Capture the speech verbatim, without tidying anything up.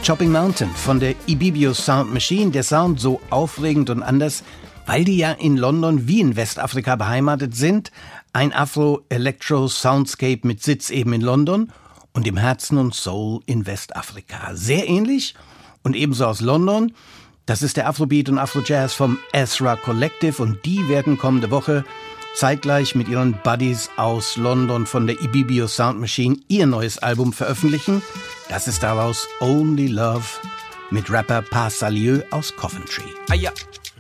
Chopping Mountain von der Ibibio Sound Machine. Der Sound so aufregend und anders, weil die ja in London wie in Westafrika beheimatet sind. Ein Afro-Electro-Soundscape mit Sitz eben in London und im Herzen und Soul in Westafrika. Sehr ähnlich und ebenso aus London. Das ist der Afrobeat und Afrojazz vom Ezra Collective und die werden kommende Woche zeitgleich mit ihren Buddies aus London von der Ibibio Sound Machine ihr neues Album veröffentlichen. Das ist daraus Only Love mit Rapper Pa Salieu aus Coventry. Ah, ja.